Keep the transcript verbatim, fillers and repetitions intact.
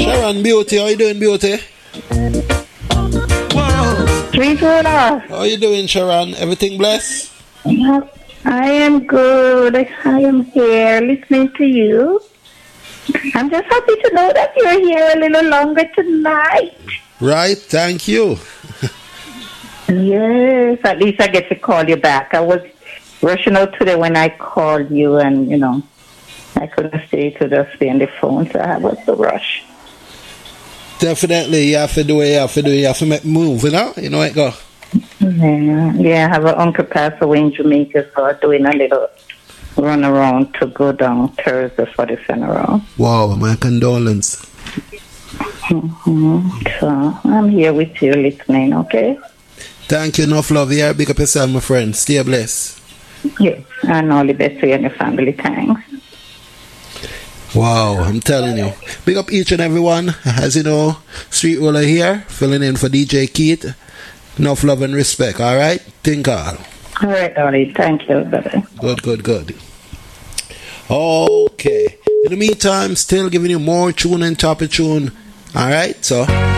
Sharon Beauty, how you doing, Beauty? Sweet Rhoda. How you doing, Sharon? Everything blessed? I am good. I am here listening to you. I'm just happy to know that you're here a little longer tonight. Right, thank you. Yes, at least I get to call you back. I was rushing out today when I called you, and, you know, I couldn't stay to just stay on the phone, so I was the rush. Definitely, you have to do it, you have to do it, you have to make move, you know? You know how it go. Yeah, yeah, I have an uncle passed away in Jamaica, so I'm doing a little run around to go down Thursday for the funeral. Wow, my condolence. Mm-hmm. So, I'm here with you listening, okay? Thank you, enough love here. Big up yourself, my friend. Stay blessed. Yes, and all the best to you and your family. Thanks. Wow, I'm telling you. Big up each and every one. As you know, Street Roller here, filling in for D J Keith. Enough love and respect, alright? Think all. Alright, alright. Thank you. Bye-bye. Good, good, good. Okay. In the meantime, still giving you more tune and top of tune. Alright, so...